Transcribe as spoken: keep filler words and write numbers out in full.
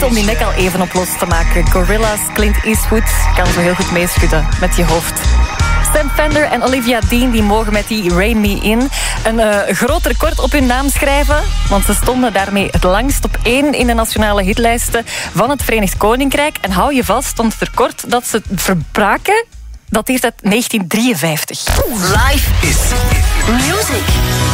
om die nek al even op los te maken. Gorillaz, Clint Eastwood kan zo heel goed meeschudden met je hoofd. Sam Fender en Olivia Dean die mogen met die Rein Me In een uh, groot record op hun naam schrijven. Want ze stonden daarmee het langst op één in de nationale hitlijsten van het Verenigd Koninkrijk. En hou je vast, want het record dat ze verbraken, dateert uit negentien drieënvijftig. Live is music.